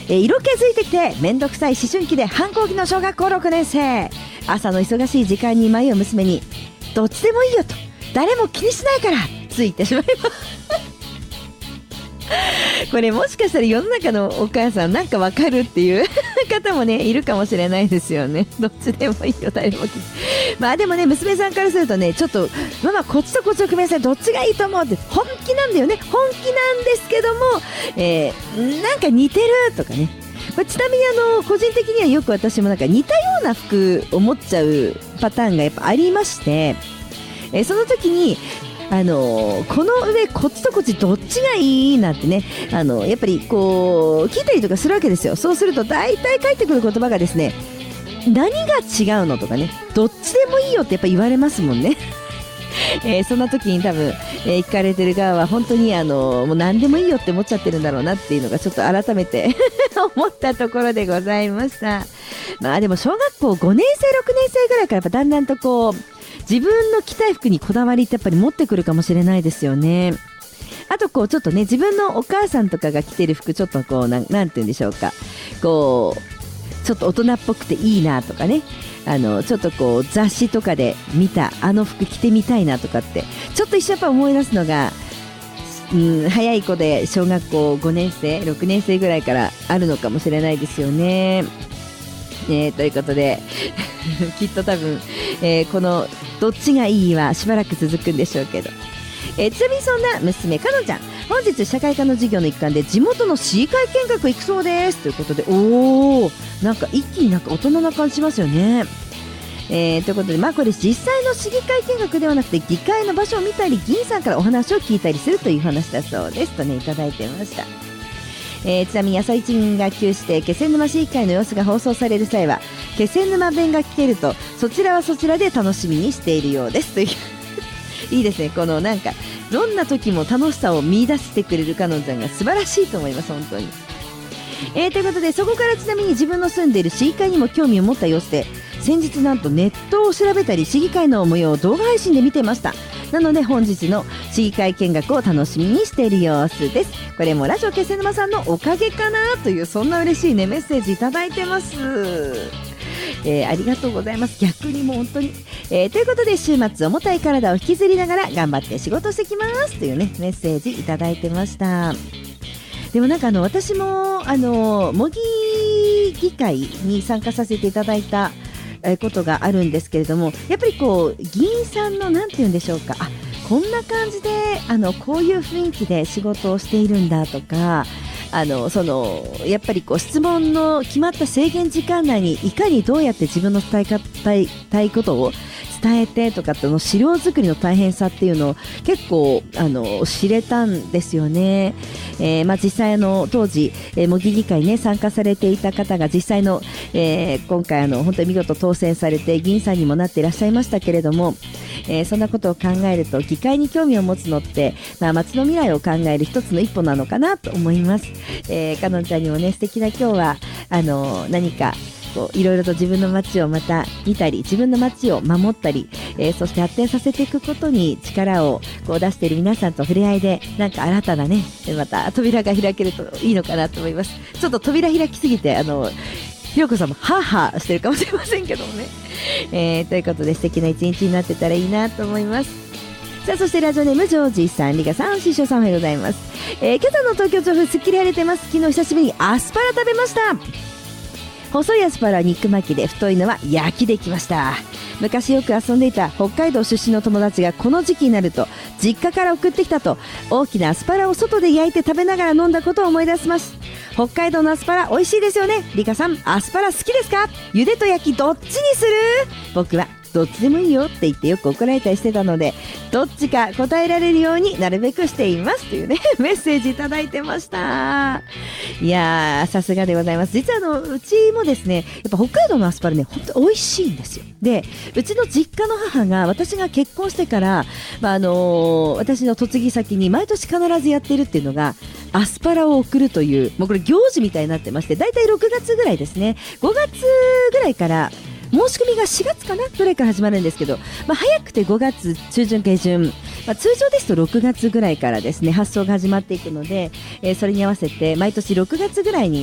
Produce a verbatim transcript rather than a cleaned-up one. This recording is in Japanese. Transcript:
えー、色気づいてきてめんどくさい思春期で反抗期の小学校ろくねん生、朝の忙しい時間に迷う娘にどっちでもいいよと誰も気にしないからついてしまいますこれもしかしたら世の中のお母さんなんかわかるっていう方もねいるかもしれないですよね。どっちでもいいよ誰も気にまあでもね娘さんからするとねちょっとママこっちとこっちの組み合わせどっちがいいと思うって本気なんだよね。本気なんですけども、えー、なんか似てるとかね。これちなみにあの個人的にはよく私もなんか似たような服を持っちゃうパターンがやっぱありまして、えー、その時にあのー、この上こっちとこっちどっちがいいなんてね、あのー、やっぱりこう聞いたりとかするわけですよ。そうすると大体返ってくる言葉がですね、何が違うのとかね、どっちでもいいよってやっぱ言われますもんねえー、そんな時に多分、えー、聞かれてる側は本当にあのー、もう何でもいいよって思っちゃってるんだろうなっていうのがちょっと改めて思ったところでございました。まあでも小学校ごねん生ろくねん生ぐらいからやっぱだんだんとこう自分の着たい服にこだわりってやっぱり持ってくるかもしれないですよね。あとこうちょっとね自分のお母さんとかが着てる服ちょっとこうなん、なんて言うんでしょうか、こうちょっと大人っぽくていいなとかね、あのちょっとこう雑誌とかで見たあの服着てみたいなとかってちょっと一瞬やっぱ思い出すのが、うん、早い子で小学校ごねん生ろくねん生ぐらいからあるのかもしれないですよね。ね、ということできっと多分、えー、このどっちがいいはしばらく続くんでしょうけど、えー、ちなみにそんな娘かのちゃん本日社会科の授業の一環で地元の市議会見学行くそうですということで、おーなんか一気になんか大人な感じしますよね。えー、ということで、まあ、これ実際の市議会見学ではなくて議会の場所を見たり議員さんからお話を聞いたりするという話だそうですとねいただいてました。えー、ちなみに朝一が休して気仙沼市議会の様子が放送される際は気仙沼弁が聞けるとそちらはそちらで楽しみにしているようですといういいですね、このなんかどんな時も楽しさを見出してくれるかのんちゃんが素晴らしいと思います本当に。えー、ということでそこからちなみに自分の住んでいる市議会にも興味を持った様子で先日なんとネットを調べたり市議会の模様を動画配信で見てました。なので本日の市議会見学を楽しみにしている様子です。これもラジオ気仙沼さんのおかげかなというそんな嬉しいねメッセージいただいてます。えー、ありがとうございます。逆にもう本当に、えー、ということで週末重たい体を引きずりながら頑張って仕事してきますというねメッセージいただいてました。でもなんかあの私もあの模擬議会に参加させていただいたことがあるんですけれども、やっぱりこう議員さんのなんて言うんでしょうか、あこんな感じであのこういう雰囲気で仕事をしているんだとか、あのそのやっぱりこう質問の決まった制限時間内にいかにどうやって自分の伝えたい、たいことを伝えてとかっての資料作りの大変さっていうのを結構あの知れたんですよね。えーまあ、実際あの当時、えー、模擬議会ね参加されていた方が実際の、えー、今回あの本当に見事当選されて議員さんにもなっていらっしゃいましたけれども、えー、そんなことを考えると議会に興味を持つのって、まあ、町の未来を考える一つの一歩なのかなと思います。えー、かのんちゃんにもね素敵な今日はあの何かいろいろと自分の街をまた見たり自分の街を守ったり、えー、そして発展させていくことに力をこう出している皆さんと触れ合いでなんか新たなねまた扉が開けるといいのかなと思います。ちょっと扉開きすぎてあのひろこさんもハーハーしてるかもしれませんけどもね、えー、ということで素敵な一日になってたらいいなと思います。さあそしてラジオネームジョージさん、リカさん、師匠さんおはようございます。えー、今朝の東京調布すっきり晴れてます。昨日久しぶりにアスパラ食べました。細いアスパラは肉巻きで太いのは焼きできました。昔よく遊んでいた北海道出身の友達がこの時期になると実家から送ってきたと大きなアスパラを外で焼いて食べながら飲んだことを思い出します。北海道のアスパラ美味しいですよね。リカさんアスパラ好きですか？茹でと焼きどっちにする？僕はどっちでもいいよって言ってよく怒られたりしてたのでどっちか答えられるようになるべくしていますというねメッセージいただいてました。いやーさすがでございます。実はあのうちもですねやっぱ北海道のアスパラね本当美味しいんですよ。でうちの実家の母が私が結婚してから、まああのー、私の嫁ぎ先に毎年必ずやっているっていうのがアスパラを送るというもうこれ行事みたいになってまして、だいたいろくがつぐらいですねごがつぐらいから申し込みがしがつかなぐらいから始まるんですけど、まあ、早くてごがつ中旬下旬、まあ、通常ですとろくがつぐらいからですね発送が始まっていくので、えー、それに合わせて毎年ろくがつぐらいに